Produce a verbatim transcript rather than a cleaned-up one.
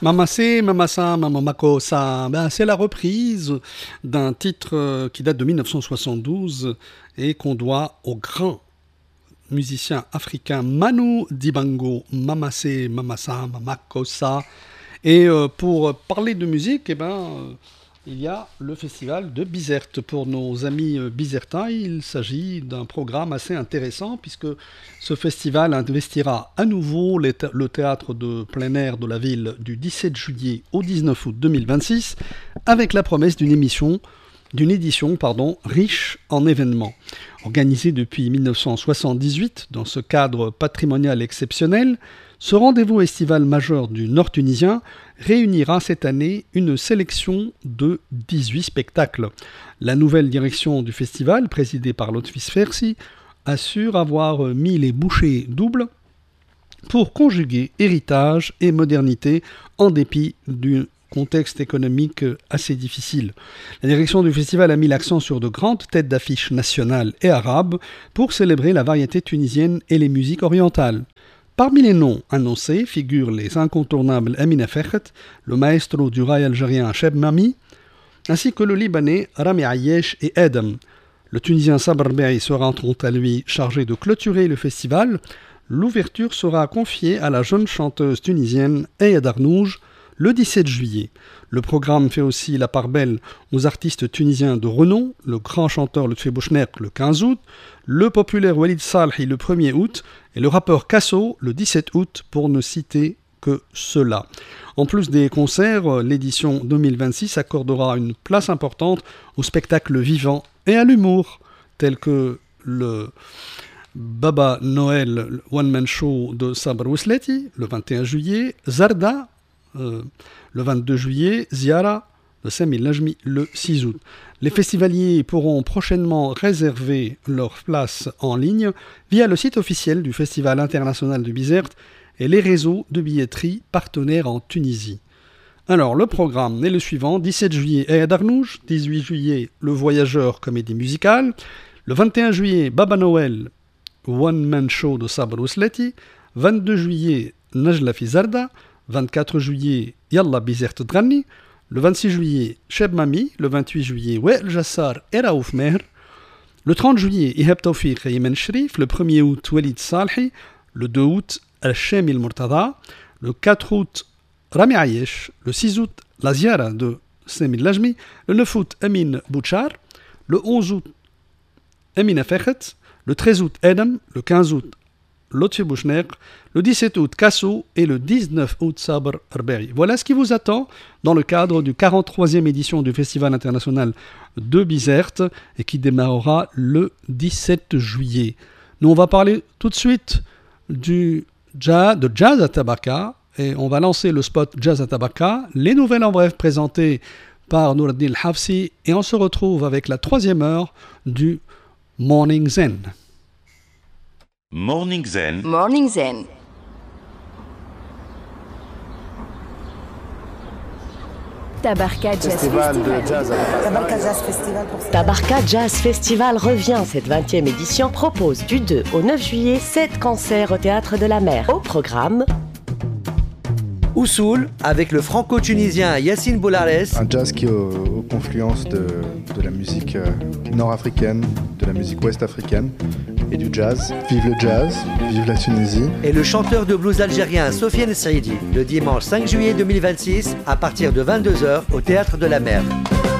Mamacé, Mamassa, Mamamakosa, ben, c'est la reprise d'un titre qui date de mille neuf cent soixante-douze et qu'on doit au grand musicien africain Manu Dibango, Mamacé, Mamassa, Mamakosa. Et euh, pour parler de musique, eh ben, euh, il y a le festival de Bizerte. Pour nos amis euh, bizertins, il s'agit d'un programme assez intéressant puisque ce festival investira à nouveau les thé- le théâtre de plein air de la ville du dix-sept juillet au dix-neuf août deux mille vingt-six avec la promesse d'une émission d'une édition pardon, riche en événements. Organisée depuis mille neuf cent soixante-dix-huit dans ce cadre patrimonial exceptionnel, ce rendez-vous estival majeur du Nord tunisien réunira cette année une sélection de dix-huit spectacles. La nouvelle direction du festival, présidée par Lotfi Sfersi, assure avoir mis les bouchées doubles pour conjuguer héritage et modernité en dépit du contexte économique assez difficile. La direction du festival a mis l'accent sur de grandes têtes d'affiche nationales et arabes pour célébrer la variété tunisienne et les musiques orientales. Parmi les noms annoncés figurent les incontournables Amina Fekhet, le maestro du rail algérien Cheb Mami, ainsi que le Libanais Rami Ayesh et Adam. Le Tunisien Sabr Bey sera quant à lui chargé de clôturer le festival. L'ouverture sera confiée à la jeune chanteuse tunisienne Aya Darnouj le dix-sept juillet. Le programme fait aussi la part belle aux artistes tunisiens de renom, le grand chanteur Lutfi Bouchnerk le quinze août, le populaire Walid Salhi le premier août et le rappeur Kasso le dix-sept août, pour ne citer que cela. En plus des concerts, l'édition deux mille vingt-six accordera une place importante au spectacle vivant et à l'humour, tels que le Baba Noël One Man Show de Sabr Ousleti le vingt et un juillet, Zarda Euh, le vingt-deux juillet, Ziara de Samil Najmi le six août. Les festivaliers pourront prochainement réserver leur place en ligne via le site officiel du Festival international de Bizerte et les réseaux de billetterie partenaires en Tunisie. Alors, le programme est le suivant: dix-sept juillet, Aya Darnouj, dix-huit juillet, Le Voyageur, comédie musicale, le vingt et un juillet, Baba Noël, One Man Show de Sabr Ousleti, vingt-deux juillet, Najla Fizarda, vingt-quatre juillet, Yalla Bizerte Drani, le vingt-six juillet, Cheb Mami, le vingt-huit juillet, Wael Jassar et Raouf Mehr, le trente juillet, Ihab Tawfiq et Imen Shrif, le premier août, Walid Salhi, le deux août, Al-Shamil Murtada, le quatre août, Rami Ayesh, le six août, La Ziara de Samil Lajmi, le neuf août, Amin Bouchar, le onze août, Amina Fekhet, le treize août, Adam, le quinze août, Lotfi Bouchnerk, le dix-sept août, Kasso et le dix-neuf août, Sabr Rberi. Voilà ce qui vous attend dans le cadre du quarante-troisième édition du Festival international de Bizerte et qui démarrera le dix-sept juillet. Nous, on va parler tout de suite du jazz, de Jazz à Tabaka et on va lancer le spot Jazz à Tabaka, les nouvelles en bref présentées par Noureddin Hafsi et on se retrouve avec la troisième heure du Morning Zen. Morning Zen. Morning Zen. Tabarka Jazz Festival. De jazz. Tabarka Jazz Festival. Pour Tabarka Jazz Festival revient. Cette vingtième édition propose du deux au neuf juillet sept concerts au Théâtre de la Mer. Au programme, Oussoul avec le franco-tunisien Yassine Boulares. Un jazz qui est aux, aux confluences de, de la musique euh, nord-africaine, de la musique ouest-africaine et du jazz. Vive le jazz, vive la Tunisie. Et le chanteur de blues algérien Sofiane Saidi, le dimanche cinq juillet deux mille vingt-six à partir de vingt-deux heures au Théâtre de la Mer.